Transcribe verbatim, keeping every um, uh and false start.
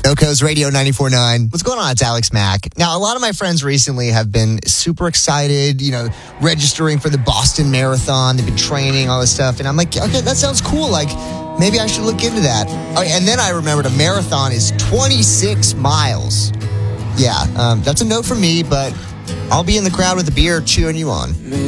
Oco's Radio ninety-four point nine. What's going on? It's Alex Mack. Now, a lot of my friends recently have been super excited, you know, registering for the Boston Marathon. They've been training, all this stuff. And I'm like, okay, that sounds cool. Like, maybe I should look into that. Oh, and then I remembered a marathon is twenty-six miles. Yeah, um, that's a no for me, but I'll be in the crowd with a beer cheering you on.